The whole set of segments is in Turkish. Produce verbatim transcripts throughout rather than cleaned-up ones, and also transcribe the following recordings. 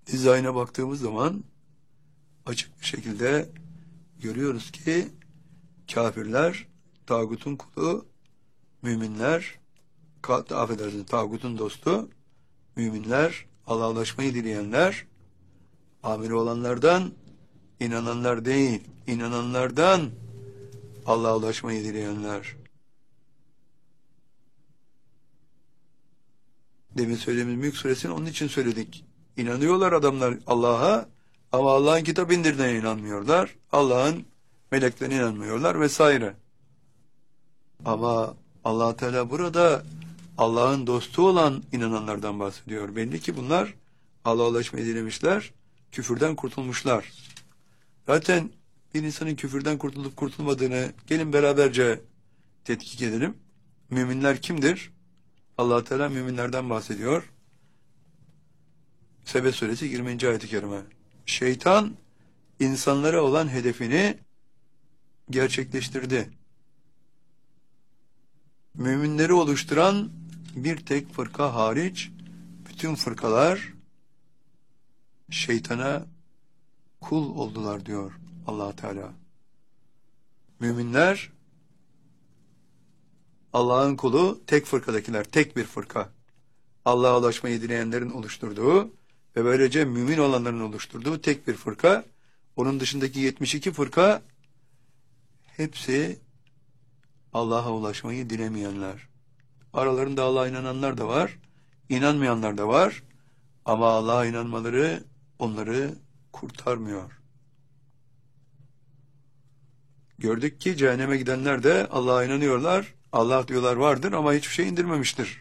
dizayn'a baktığımız zaman açık bir şekilde görüyoruz ki kafirler tağutun kulu, müminler, affedersiniz, tağutun dostu, müminler, Allah'laşmayı dileyenler, amiri olanlardan, inananlar değil, inananlardan Allah'a ulaşmayı dileyenler. Demin söylediğimiz Mülk Suresini onun için söyledik. İnanıyorlar adamlar Allah'a ama Allah'ın kitap indirdiğine inanmıyorlar. Allah'ın meleklerine inanmıyorlar vesaire. Ama Allah Teala burada Allah'ın dostu olan inananlardan bahsediyor. Belli ki bunlar Allah'a ulaşmayı dilemişler, küfürden kurtulmuşlar. Zaten bir insanın küfürden kurtulup kurtulmadığını gelin beraberce tetkik edelim. Müminler kimdir? Allah Teala müminlerden bahsediyor. Sebe suresi yirminci ayet-i kerime. Şeytan insanlara olan hedefini gerçekleştirdi. Müminleri oluşturan bir tek fırka hariç bütün fırkalar şeytana kul oldular diyor Allah Teala. Müminler Allah'ın kulu, tek fırkadakiler, tek bir fırka. Allah'a ulaşmayı dileyenlerin oluşturduğu ve böylece mümin olanların oluşturduğu tek bir fırka. Onun dışındaki yetmiş iki fırka hepsi Allah'a ulaşmayı dilemeyenler. Aralarında Allah'a inananlar da var, inanmayanlar da var ama Allah'a inanmaları onları kurtarmıyor. Gördük ki cehenneme gidenler de Allah'a inanıyorlar, Allah diyorlar vardır ama hiçbir şey indirmemiştir.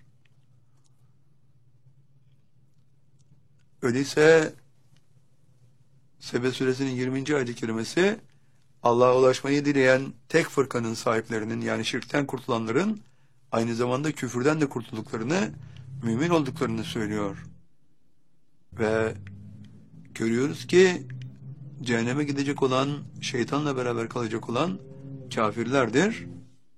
Öyleyse Sebe suresinin yirminci ayet-i kerimesi Allah'a ulaşmayı dileyen tek fırkanın sahiplerinin yani şirkten kurtulanların aynı zamanda küfürden de kurtulduklarını, mümin olduklarını söylüyor. Ve görüyoruz ki cehenneme gidecek olan, şeytanla beraber kalacak olan kafirlerdir.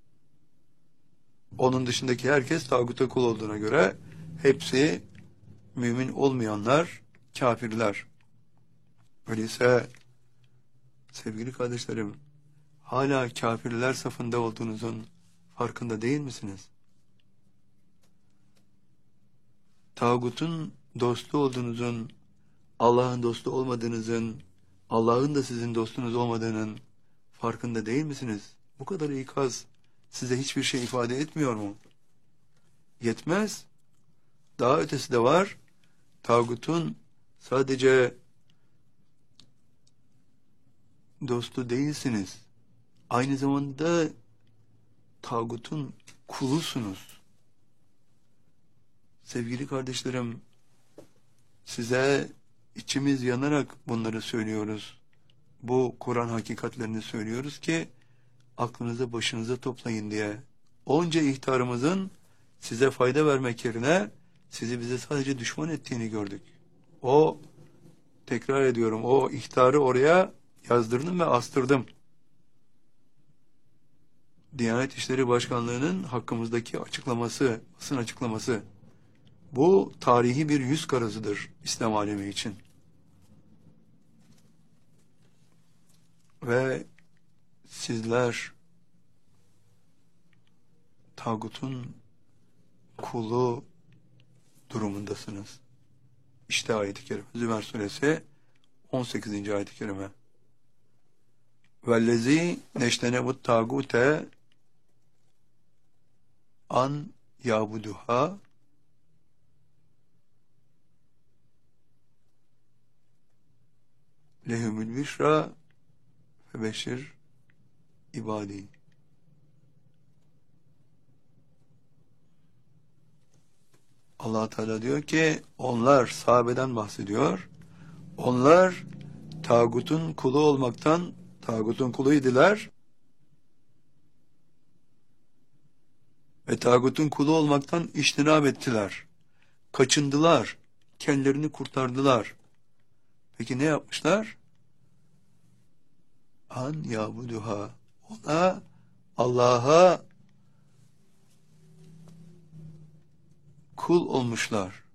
Onun dışındaki herkes tağuta kul olduğuna göre hepsi mümin olmayanlar, kafirler. Öyleyse sevgili kardeşlerim, hala kafirler safında olduğunuzun farkında değil misiniz? Tağutun dostu olduğunuzun, Allah'ın dostu olmadığınızın, Allah'ın da sizin dostunuz olmadığının farkında değil misiniz? Bu kadar ikaz size hiçbir şey ifade etmiyor mu? Yetmez. Daha ötesi de var. Tağutun sadece dostu değilsiniz. Aynı zamanda tağutun kulusunuz. Sevgili kardeşlerim, size içimiz yanarak bunları söylüyoruz. Bu Kur'an hakikatlerini söylüyoruz ki aklınızı başınıza toplayın diye. Onca ihtarımızın size fayda vermek yerine sizi bize sadece düşman ettiğini gördük. O, tekrar ediyorum, o ihtarı oraya yazdırdım ve astırdım. Diyanet İşleri Başkanlığı'nın hakkımızdaki açıklaması, basın açıklaması. Bu tarihi bir yüz karasıdır İslam alemi için. Ve sizler tağutun kulu durumundasınız. İşte ayet-i kerime. Zümer suresi on sekizinci ayet-i kerime. Vellezî neştenebut tağute an yabuduha lehumül bişra febeşir ibadî. Allah Teala diyor ki onlar, sahabeden bahsediyor. Onlar tağutun kulu olmaktan, tağutun kuluydiler. Ve tağutun kulu olmaktan iştinab ettiler. Kaçındılar. Kendilerini kurtardılar. Peki ne yapmışlar? An yabuduha. Ona, Allah'a kul olmuşlar.